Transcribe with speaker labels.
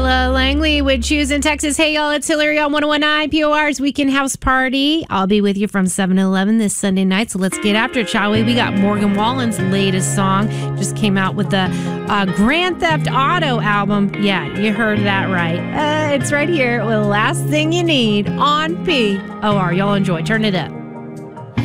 Speaker 1: Ella Langley with Choose in Texas. Hey, y'all, it's Hillary on 101.9 POR's Weekend House Party. I'll be with you from 7 to 11 this Sunday night, so let's get after it, shall we? We got Morgan Wallen's latest song. Just came out with the Grand Theft Auto album. Yeah, you heard that right. It's right here with Last Thing You Need on POR. Y'all enjoy. Turn it up.